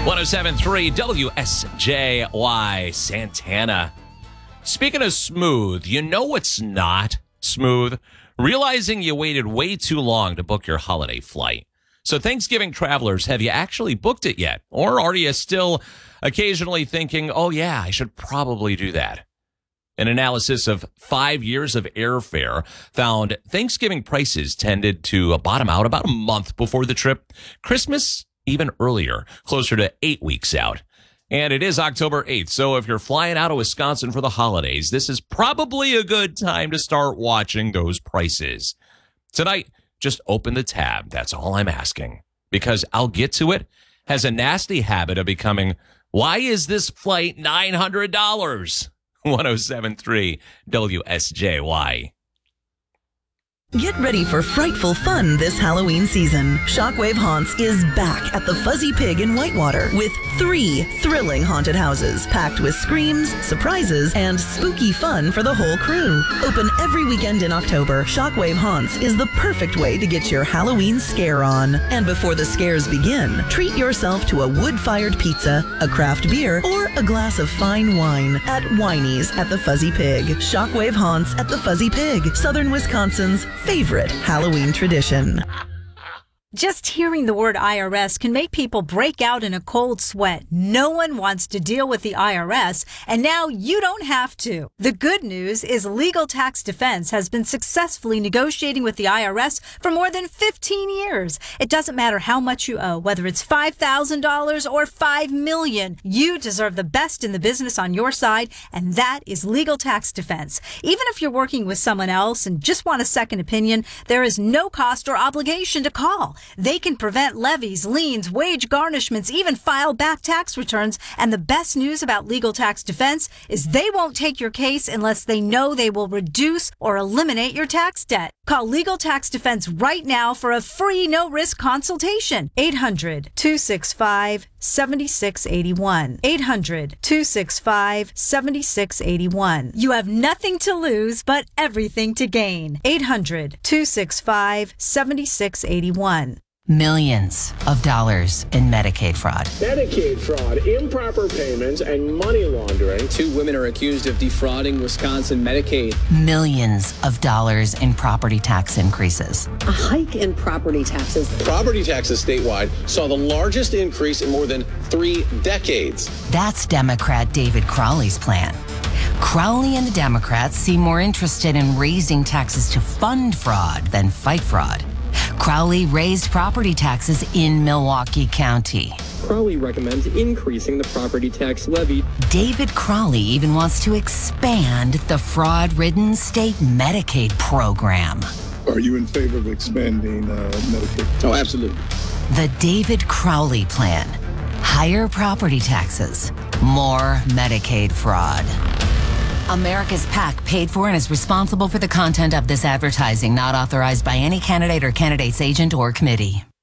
107.3 WSJY Santana. Speaking of smooth, you know what's not smooth? Realizing you waited way too long to book your holiday flight. So Thanksgiving travelers, have you actually booked it yet? Or are you still occasionally thinking, oh yeah, I should probably do that? An analysis of 5 years of airfare found Thanksgiving prices tended to bottom out about a month before the trip. Christmas, even earlier, closer to 8 weeks out. And it is October 8th, so if you're flying out of Wisconsin for the holidays, this is probably a good time to start watching those prices. Tonight, just open the tab. That's all I'm asking. Because I'll get to it has a nasty habit of becoming, why is this flight $900? 107.3 WSJY. Get ready for frightful fun this Halloween season. Shockwave Haunts is back at the Fuzzy Pig in Whitewater with 3 thrilling haunted houses packed with screams, surprises, and spooky fun for the whole crew. Open every weekend in October, Shockwave Haunts is the perfect way to get your Halloween scare on. And before the scares begin, treat yourself to a wood-fired pizza, a craft beer, or a glass of fine wine at Winey's at the Fuzzy Pig. Shockwave Haunts at the Fuzzy Pig, Southern Wisconsin's favorite Halloween tradition. Just hearing the word IRS can make people break out in a cold sweat. No one wants to deal with the IRS, and now you don't have to. The good news is Legal Tax Defense has been successfully negotiating with the IRS for more than 15 years. It doesn't matter how much you owe, whether it's $5,000 or $5 million. You deserve the best in the business on your side, and that is Legal Tax Defense. Even if you're working with someone else and just want a second opinion, there is no cost or obligation to call. They can prevent levies, liens, wage garnishments, even file back tax returns. And the best news about Legal Tax Defense is they won't take your case unless they know they will reduce or eliminate your tax debt. Call Legal Tax Defense right now for a free no-risk consultation. 800-265-7681. 800-265-7681. You have nothing to lose but everything to gain. 800-265-7681. Millions of dollars in Medicaid fraud. Medicaid fraud, improper payments, and money laundering. 2 women are accused of defrauding Wisconsin Medicaid. Millions of dollars in property tax increases. A hike in property taxes. Property taxes statewide saw the largest increase in more than 3 decades. That's Democrat David Crowley's plan. Crowley and the Democrats seem more interested in raising taxes to fund fraud than fight fraud. Crowley raised property taxes in Milwaukee County. Crowley recommends increasing the property tax levy. David Crowley even wants to expand the fraud-ridden state Medicaid program. Are you in favor of expanding Medicaid? Oh, absolutely. The David Crowley plan. Higher property taxes, more Medicaid fraud. America's PAC paid for and is responsible for the content of this advertising, not authorized by any candidate or candidate's agent or committee.